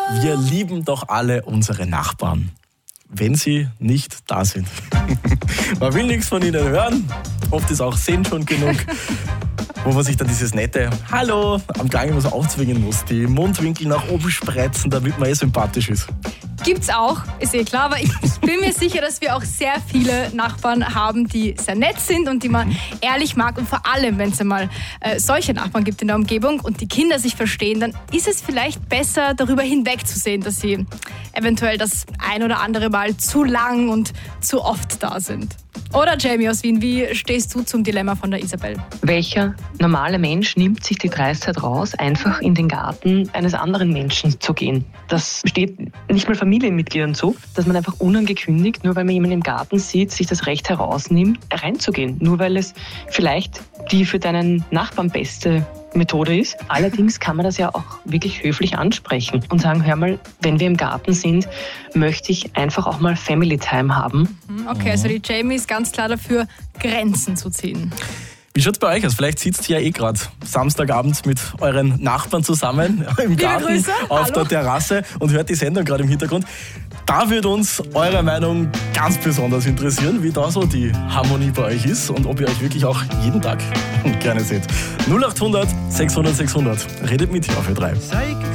Wir lieben doch alle unsere Nachbarn, wenn sie nicht da sind. Man will nichts von ihnen hören, oft ist auch Sehen schon genug. Wo man sich dann dieses nette Hallo am Gang immer so aufzwingen muss, die Mundwinkel nach oben spreizen, damit man sympathisch ist. Gibt's auch, ist klar, aber ich bin mir sicher, dass wir auch sehr viele Nachbarn haben, die sehr nett sind und die man ehrlich mag. Und vor allem, wenn es einmal solche Nachbarn gibt in der Umgebung und die Kinder sich verstehen, dann ist es vielleicht besser, darüber hinwegzusehen, dass sie eventuell das ein oder andere Mal zu lang und zu oft da sind. Oder Jamie aus Wien, wie stehst du zum Dilemma von der Isabel? Welcher normale Mensch nimmt sich die Dreistheit raus, einfach in den Garten eines anderen Menschen zu gehen? Das steht nicht mal Familienmitgliedern zu, dass man einfach unangekündigt, nur weil man jemanden im Garten sieht, sich das Recht herausnimmt, reinzugehen. Nur weil es vielleicht die für deinen Nachbarn beste Methode ist. Allerdings kann man das ja auch wirklich höflich ansprechen und sagen, hör mal, wenn wir im Garten sind, möchte ich einfach auch mal Family Time haben. Okay, also die Jamie ist ganz klar dafür, Grenzen zu ziehen. Wie schaut's bei euch aus? Vielleicht sitzt ihr ja gerade Samstagabend mit euren Nachbarn zusammen im Garten Grüße. auf der Terrasse und hört die Sendung gerade im Hintergrund. Da würde uns eure Meinung ganz besonders interessieren, wie da so die Harmonie bei euch ist und ob ihr euch wirklich auch jeden Tag gerne seht. 0800 600 600. Redet mit hier auf Ö3.